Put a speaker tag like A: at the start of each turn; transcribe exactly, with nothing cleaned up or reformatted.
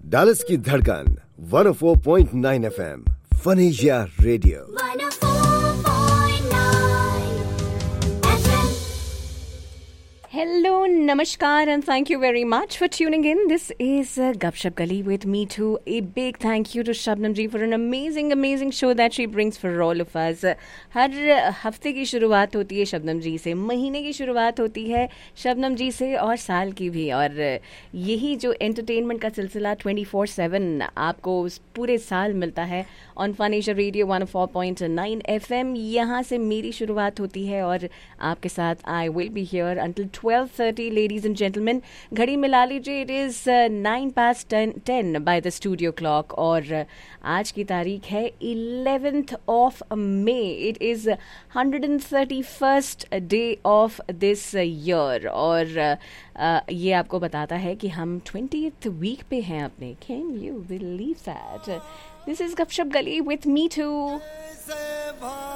A: Dallas की धड़कन one O four point nine F M फनेजिया radio.
B: Hello, namaskar, and thank you very much for tuning in. This is uh, Gupshup Gali with me too. A big thank you to Shabnam ji for an amazing, amazing show that she brings for all of us. हर हफ्ते की शुरुआत होती है शबनम जी से, महीने की शुरुआत होती है शबनम जी से और साल की भी। और यही जो एंटरटेनमेंट का सिलसिला ट्वेंटी फोर सेवन आपको पूरे साल मिलता है on फनेजिया radio one O four point nine F M. यहाँ से मेरी शुरुआत होती है और आपके साथ I will be here until twelve thirty. Ladies and gentleman, घड़ी मिला लीजिए, it is nine pass ten by the studio clock और आज की तारीख है eleventh of May. It is hundred and thirty first day of this year और uh, ये आपको बताता है कि हम ट्वेंटीथ वीक पे हैं अपने। Can you believe that? This is गपशप गली विथ मी टू।